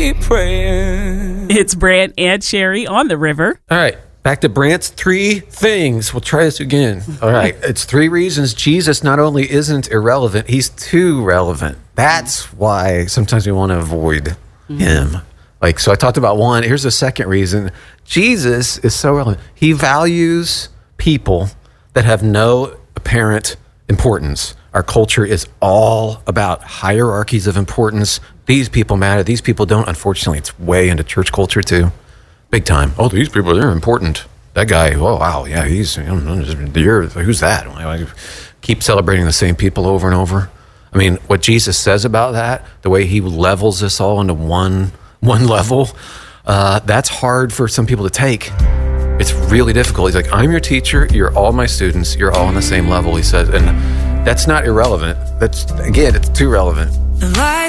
keep praying. It's Brant and Sherry on the river. All right. Back to Brant's 3 things. We'll try this again. All right. It's 3 reasons Jesus not only isn't irrelevant, he's too relevant. That's why sometimes we want to avoid him. So I talked about 1. Here's the second reason. Jesus is so relevant. He values people that have no apparent importance. Our culture is all about hierarchies of importance. These people matter. These people don't. Unfortunately, it's way into church culture too. Big time. Oh, these people, they're important. That guy, oh, wow, yeah, who's that? I keep celebrating the same people over and over. I mean, what Jesus says about that, the way he levels us all into one level, that's hard for some people to take. It's really difficult. He's like, I'm your teacher, you're all my students, you're all on the same level, he says. And that's not irrelevant. That's, again, it's too relevant.